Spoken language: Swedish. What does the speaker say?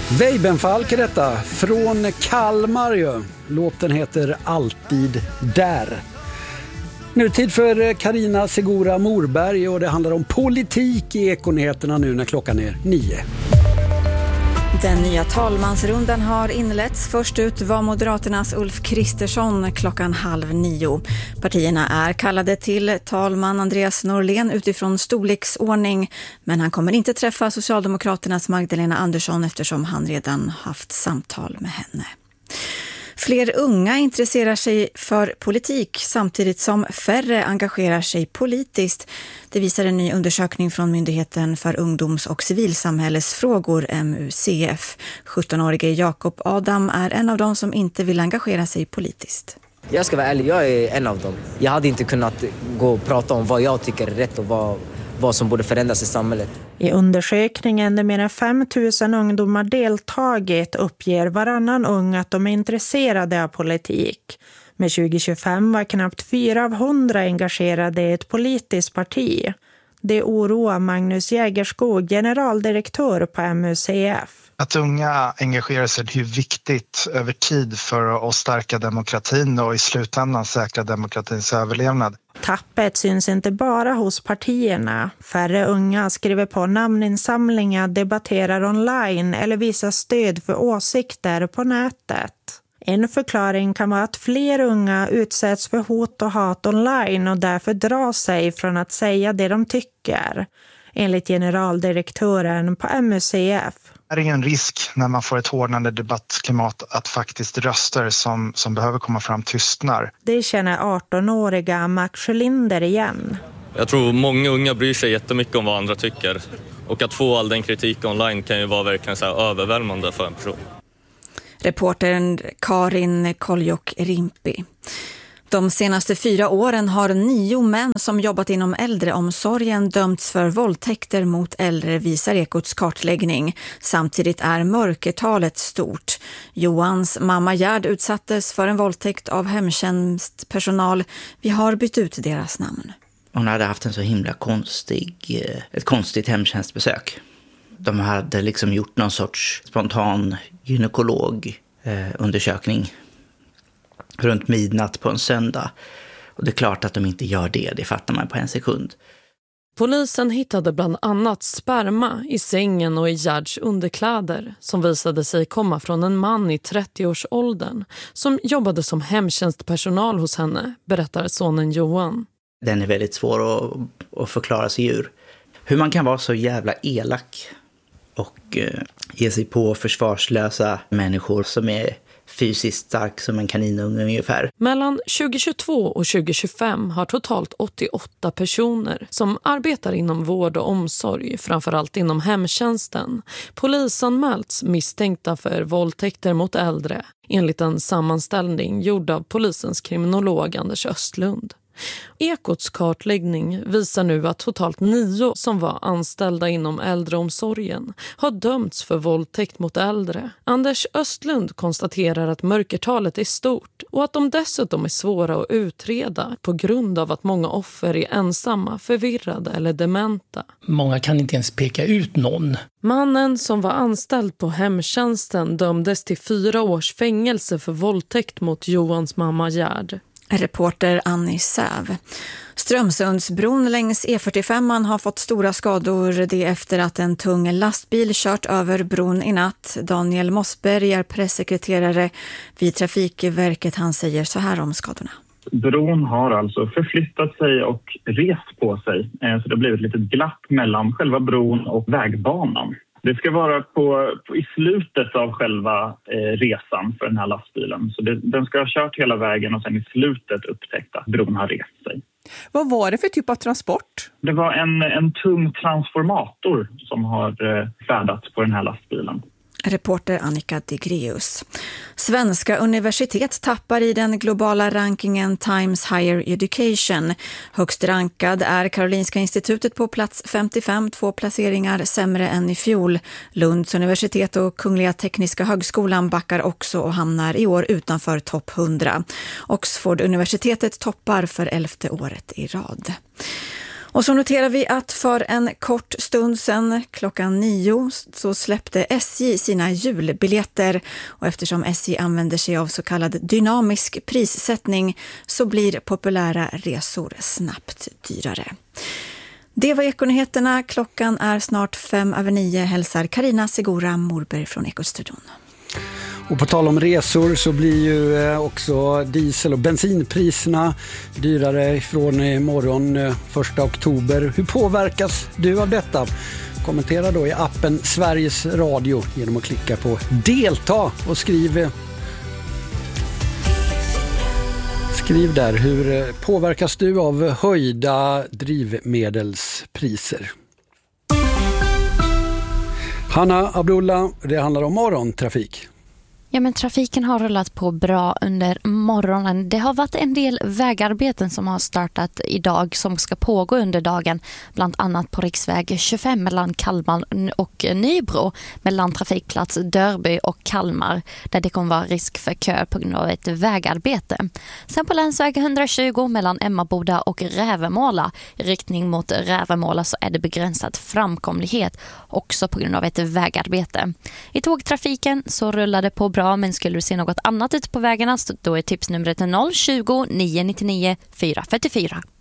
Weibenfalk är detta, från Kalmar ju. Låten heter Alltid där. Nu är det tid för Carina Segura Morberg och det handlar om politik i Ekonyheterna nu när klockan är 9. Den nya talmansrundan har inletts. Först ut var Moderaternas Ulf Kristersson 8:30. Partierna är kallade till talman Andreas Norlén utifrån storleksordning, men han kommer inte träffa Socialdemokraternas Magdalena Andersson eftersom han redan haft samtal med henne. Fler unga intresserar sig för politik samtidigt som färre engagerar sig politiskt. Det visar en ny undersökning från Myndigheten för ungdoms- och civilsamhällesfrågor, MUCF. 17-årige Jakob Adam är en av dem som inte vill engagera sig politiskt. Jag ska vara ärlig, jag är en av dem. Jag hade inte kunnat gå och prata om vad jag tycker är rätt och vad som borde förändras i samhället. I undersökningen där mer än 5 000 ungdomar deltagit uppger varannan ung att de är intresserade av politik. Med 2025 var knappt 4 av 100 engagerade i ett politiskt parti. Det oroar Magnus Jägerskog, generaldirektör på MUCF. Att unga engagerar sig är viktigt över tid för att stärka demokratin och i slutändan säkra demokratins överlevnad. Tappet syns inte bara hos partierna. Färre unga skriver på namninsamlingar, debatterar online eller visar stöd för åsikter på nätet. En förklaring kan vara att fler unga utsätts för hot och hat online och därför drar sig från att säga det de tycker, enligt generaldirektören på MUCF. Det är en risk när man får ett hårdnande debattklimat att faktiskt röster som behöver komma fram tystnar. Det känner 18-åriga Max Sjölinder igen. Jag tror många unga bryr sig jättemycket om vad andra tycker. Och att få all den kritik online kan ju vara verkligen så här överväldigande för en person. Reportern Karin Koljok-Rimpi. De senaste 4 åren har 9 män som jobbat inom äldreomsorgen dömts för våldtäkter mot äldre, visar Ekots kartläggning. Samtidigt är mörkertalet stort. Johans mamma Gerd utsattes för en våldtäkt av hemtjänstpersonal. Vi har bytt ut deras namn. Hon hade haft en så himla ett konstigt hemtjänstbesök. De hade liksom gjort någon sorts spontan gynekolog-undersökning runt midnatt på en söndag. Och det är klart att de inte gör det fattar man på en sekund. Polisen hittade bland annat sperma i sängen och i Gerds underkläder som visade sig komma från en man i 30-årsåldern som jobbade som hemtjänstpersonal hos henne, berättar sonen Johan. Den är väldigt svår att förklara sig ur. Hur man kan vara så jävla elak och ge sig på försvarslösa människor som är fysiskt stark som en kaninunge ungefär. Mellan 2022 och 2025 har totalt 88 personer som arbetar inom vård och omsorg, framförallt inom hemtjänsten, polisanmälts misstänkta för våldtäkter mot äldre, enligt en sammanställning gjord av polisens kriminolog Anders Östlund. Ekots kartläggning visar nu att totalt 9 som var anställda inom äldreomsorgen har dömts för våldtäkt mot äldre. Anders Östlund konstaterar att mörkertalet är stort och att de dessutom är svåra att utreda på grund av att många offer är ensamma, förvirrade eller dementa. Många kan inte ens peka ut någon. Mannen som var anställd på hemtjänsten dömdes till 4 års fängelse för våldtäkt mot Johans mamma Gerd. Reporter Annie Säv. Strömsundsbron längs E45 har fått stora skador det efter att en tung lastbil kört över bron i natt. Daniel Mossberg är pressekreterare vid Trafikverket. Han säger så här om skadorna. Bron har alltså förflyttat sig och rest på sig. Så det har blivit ett litet glapp mellan själva bron och vägbanan. Det ska vara i slutet av själva resan för den här lastbilen. Så den ska ha kört hela vägen och sen i slutet upptäckt att bron har rest sig. Vad var det för typ av transport? Det var en tung transformator som har färdats på den här lastbilen. Reporter Annika Digreus. Svenska universitet tappar i den globala rankingen Times Higher Education. Högst rankad är Karolinska institutet på plats 55, 2 placeringar sämre än i fjol. Lunds universitet och Kungliga Tekniska högskolan backar också och hamnar i år utanför topp 100. Oxford-universitetet toppar för 11:e året i rad. Och så noterar vi att för en kort stund sedan, klockan 9, så släppte SJ sina julbiljetter. Och eftersom SJ använder sig av så kallad dynamisk prissättning så blir populära resor snabbt dyrare. Det var Ekonyheterna. Klockan är snart 8:05. Hälsar Carina Segura Morberg från Ekostudion. Och på tal om resor så blir ju också diesel- och bensinpriserna dyrare från imorgon 1 oktober. Hur påverkas du av detta? Kommentera då i appen Sveriges Radio genom att klicka på delta och skriv där, hur påverkas du av höjda drivmedelspriser? Hanna Abdullah, det handlar om morgontrafik. Ja, men trafiken har rullat på bra under morgonen. Det har varit en del vägarbeten som har startat idag som ska pågå under dagen. Bland annat på riksväg 25 mellan Kalmar och Nybro. Mellan trafikplats Dörby och Kalmar. Där det kommer vara risk för kö på grund av ett vägarbete. Sen på länsväg 120 mellan Emmaboda och Rävemåla. I riktning mot Rävemåla så är det begränsad framkomlighet. Också på grund av ett vägarbete. I tågtrafiken så rullar det på bra, men skulle du se något annat ute på vägarna så då är tipsnumret 020 999 444.